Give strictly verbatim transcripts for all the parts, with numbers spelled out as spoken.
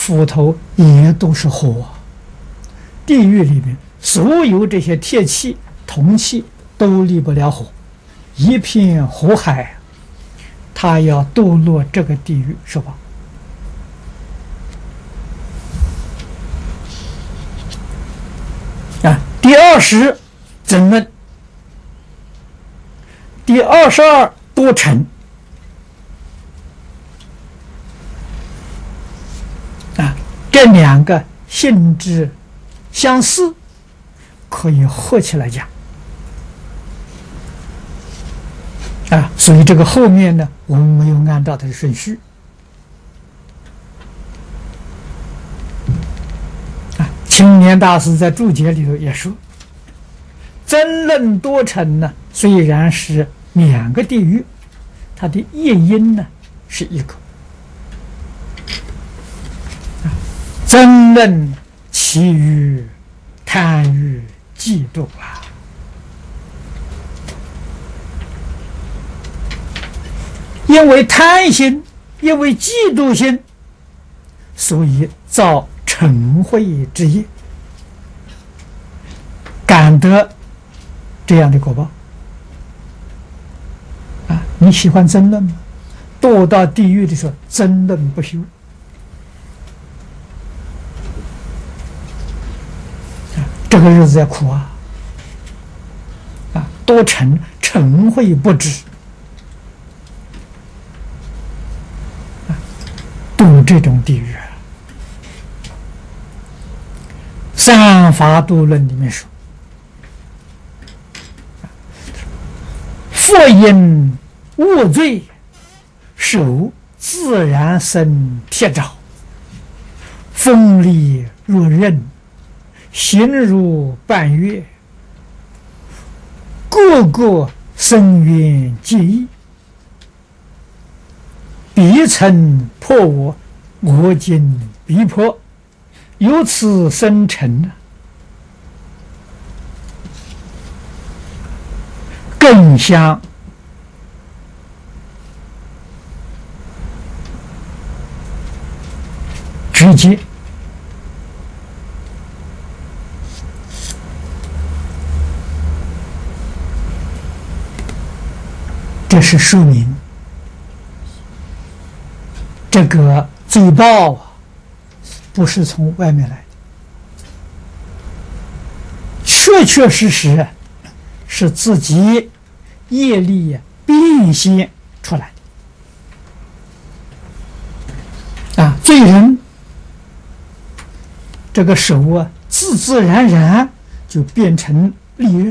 斧头也都是火。地狱里面所有这些铁器、铜器都离不了火，一片火海，他要堕落这个地狱受报。啊，第二十怎论，第二十二多尘。啊，这两个性质相似，可以合起来讲。啊，所以这个后面呢，我们没有按照它的顺序。啊，青年大师在注解里头也说，争论多尘呢，虽然是两个地狱，它的业因呢是一个。啊，争论其余贪欲、嫉妒啊。因为贪心，因为嫉妒心，所以造嗔恚之业，感得这样的果报。啊，你喜欢争论吗？堕到地狱的时候，争论不休，啊，这个日子要苦啊！啊，多嗔嗔恚不止。度这种地狱，三法度论里面说，佛因恶罪，手自然生铁爪，锋利若刃，形如半月，个个深渊皆异。彼曾破我，我今必破，由此生成，更相直接。这是说明这个罪报啊，不是从外面来的，确确实实是自己业力变现出来的。啊，罪人这个手啊，自自然然就变成利刃。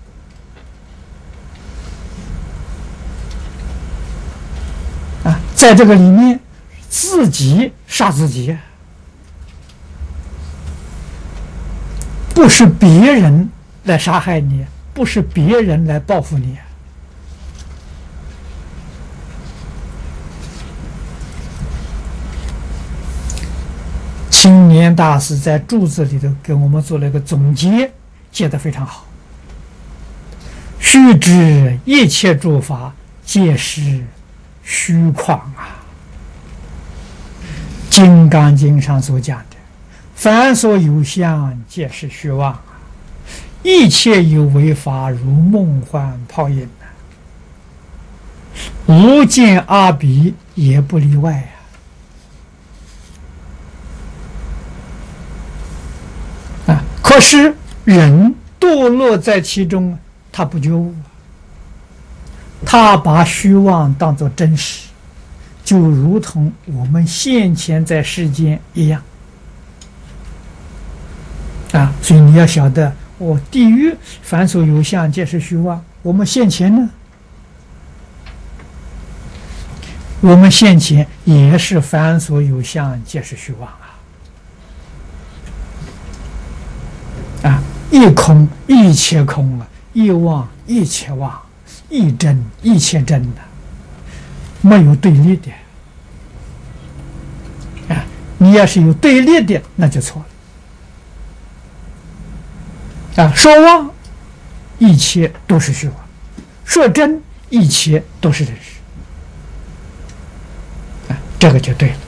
啊，在这个里面。自己杀自己，不是别人来杀害你，不是别人来报复你。青年大师在注子里头给我们做了一个总结，解得非常好。须知一切诸法皆是虚诳啊。《金刚经》上所讲的，凡所有相，皆是虚妄啊！一切有为法，如梦幻泡影啊！无间阿鼻也不例外啊！啊，可是人堕落在其中，他不觉悟，他把虚妄当作真实。就如同我们现前在世间一样，啊，所以你要晓得，我地狱凡所有相，皆是虚妄。我们现前呢，我们现前也是凡所有相，皆是虚妄啊！啊，一空一切空啊，一妄一切妄，一真一切真的。没有对立的啊！你要是有对立的，那就错了啊！说妄，一切都是虚妄；说真，一切都是真实啊！这个就对了。